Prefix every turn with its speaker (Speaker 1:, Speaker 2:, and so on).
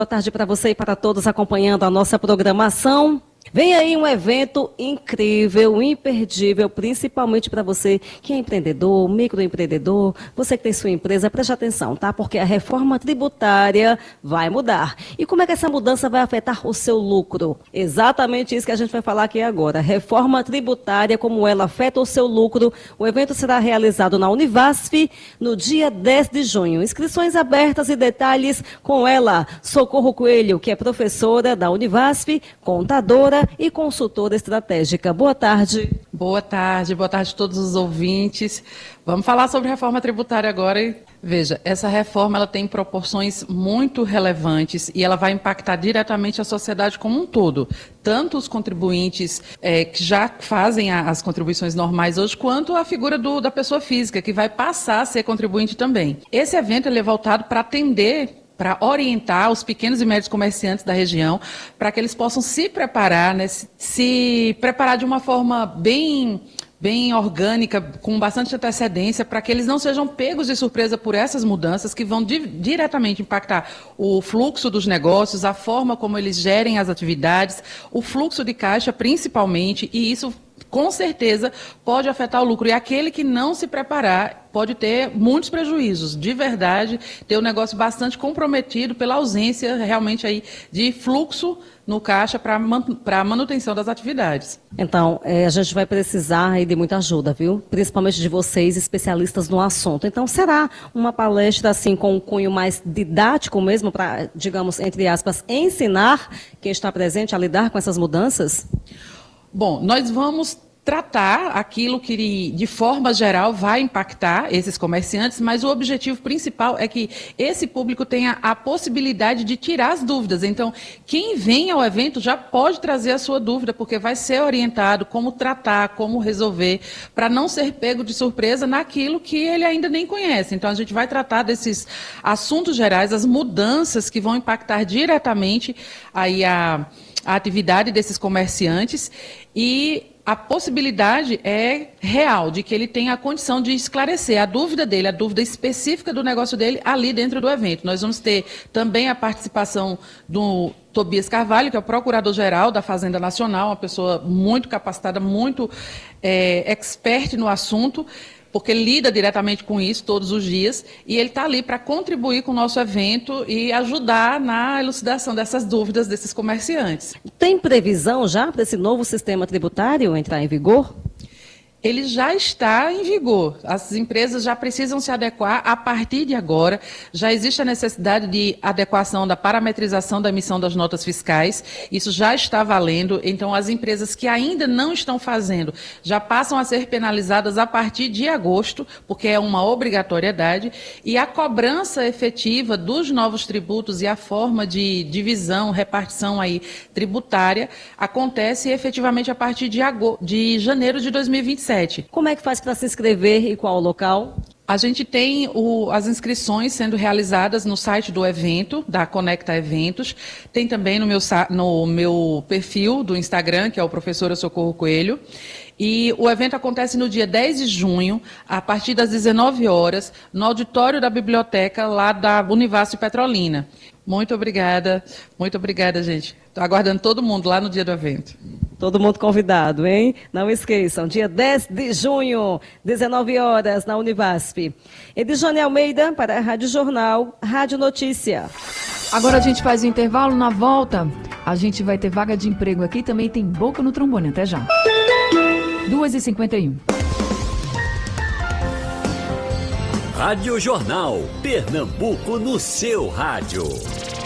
Speaker 1: Boa tarde para você e para todos acompanhando a nossa programação. Vem aí um evento incrível, imperdível, principalmente para você que é empreendedor, microempreendedor, você que tem sua empresa, preste atenção, tá? Porque a reforma tributária vai mudar. E como é que essa mudança vai afetar o seu lucro? Exatamente isso que a gente vai falar aqui agora. Reforma tributária, como ela afeta o seu lucro. O evento será realizado na Univasf no dia 10 de junho. Inscrições abertas e detalhes com ela, Socorro Coelho, que é professora da Univasf, contadora e consultora estratégica. Boa tarde.
Speaker 2: Boa tarde a todos os ouvintes. Vamos falar sobre reforma tributária agora. Veja, essa reforma ela tem proporções muito relevantes e ela vai impactar diretamente a sociedade como um todo. Tanto os contribuintes que já fazem as contribuições normais hoje, quanto a figura da pessoa física, que vai passar a ser contribuinte também. Esse evento ele é voltado para atender, para orientar os pequenos e médios comerciantes da região, para que eles possam se preparar, né, se preparar de uma forma bem orgânica, com bastante antecedência, para que eles não sejam pegos de surpresa por essas mudanças que vão diretamente impactar o fluxo dos negócios, a forma como eles gerem as atividades, o fluxo de caixa principalmente, e isso com certeza pode afetar o lucro. E aquele que não se preparar pode ter muitos prejuízos, de verdade, ter um negócio bastante comprometido pela ausência realmente aí de fluxo no caixa para a manutenção das atividades.
Speaker 1: Então, a gente vai precisar aí de muita ajuda, viu? Principalmente de vocês, especialistas no assunto. Então, será uma palestra assim com um cunho mais didático mesmo para, digamos, entre aspas, ensinar quem está presente a lidar com essas mudanças?
Speaker 2: Bom, nós vamos tratar aquilo que, de forma geral, vai impactar esses comerciantes, mas o objetivo principal é que esse público tenha a possibilidade de tirar as dúvidas. Então, quem vem ao evento já pode trazer a sua dúvida, porque vai ser orientado como tratar, como resolver, para não ser pego de surpresa naquilo que ele ainda nem conhece. Então, a gente vai tratar desses assuntos gerais, as mudanças que vão impactar diretamente aí a atividade desses comerciantes, e a possibilidade é real de que ele tenha a condição de esclarecer a dúvida dele, a dúvida específica do negócio dele ali dentro do evento. Nós vamos ter também a participação do Tobias Carvalho, que é o Procurador-Geral da Fazenda Nacional, uma pessoa muito capacitada, muito expert no assunto, porque ele lida diretamente com isso todos os dias, e ele está ali para contribuir com o nosso evento e ajudar na elucidação dessas dúvidas desses comerciantes.
Speaker 1: Tem previsão já para esse novo sistema tributário entrar em vigor?
Speaker 2: Ele já está em vigor. As empresas já precisam se adequar a partir de agora. Já existe a necessidade de adequação da parametrização da emissão das notas fiscais. Isso já está valendo. Então, as empresas que ainda não estão fazendo já passam a ser penalizadas a partir de agosto, porque é uma obrigatoriedade. E a cobrança efetiva dos novos tributos e a forma de divisão, repartição aí tributária acontece efetivamente a partir de janeiro de 2027.
Speaker 1: Como é que faz para se inscrever e qual o local?
Speaker 2: A gente tem as inscrições sendo realizadas no site do evento, da Conecta Eventos. Tem também no meu perfil do Instagram, que é o Professora Socorro Coelho. E o evento acontece no dia 10 de junho, a partir das 19 horas, no auditório da biblioteca lá da Univasf Petrolina. Muito obrigada, gente. Estou aguardando todo mundo lá no dia do evento.
Speaker 1: Todo mundo convidado, hein? Não esqueçam, dia 10 de junho, 19 horas, na Univasf. Edjane Almeida, para a Rádio Jornal, Rádio Notícia.
Speaker 3: Agora a gente faz o intervalo, na volta a gente vai ter vaga de emprego aqui, também tem Boca no Trombone, até já. 2h51.
Speaker 4: Rádio Jornal, Pernambuco no seu rádio.